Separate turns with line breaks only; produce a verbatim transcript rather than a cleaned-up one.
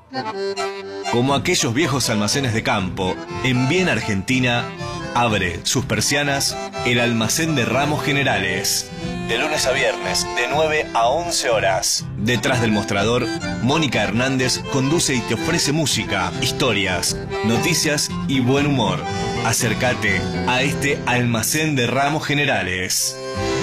Como aquellos viejos almacenes de campo, en Bien Argentina, abre sus persianas el Almacén de Ramos Generales. De lunes a viernes, de nueve a once horas. Detrás del mostrador, Mónica Hernández conduce y te ofrece música, historias, noticias y buen humor. Acércate a este Almacén de Ramos Generales.